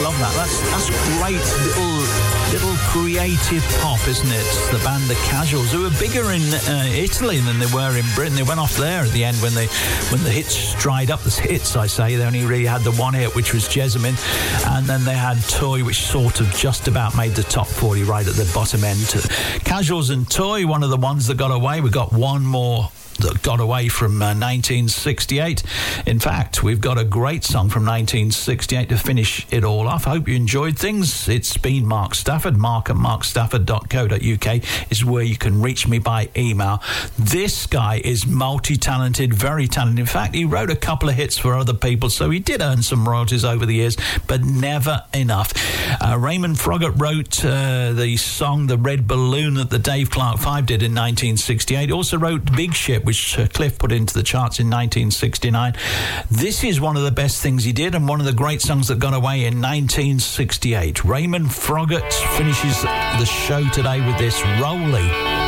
love that. That's great little creative pop, isn't it? The band The Casuals, who were bigger in Italy than they were in Britain. They went off there at the end when the hits dried up. The hits, I say, they only really had the one hit, which was Jessamine, and then they had Toy, which sort of just about made the top 40 right at the bottom end. Casuals and Toy, one of the ones that got away. We got one more that got away from 1968. In fact, we've got a great song from 1968 to finish it all off. I hope you enjoyed things. It's been Mark Stafford. mark@markstafford.co.uk is where you can reach me by email. This guy is multi-talented, very talented. In fact, he wrote a couple of hits for other people, so he did earn some royalties over the years, but never enough. Raymond Froggatt wrote the song The Red Balloon that the Dave Clark 5 did in 1968. He also wrote Big Ship, which Cliff put into the charts in 1969. This is one of the best things he did and one of the great songs that got away in 1968. Raymond Froggatt finishes the show today with this, Rolly.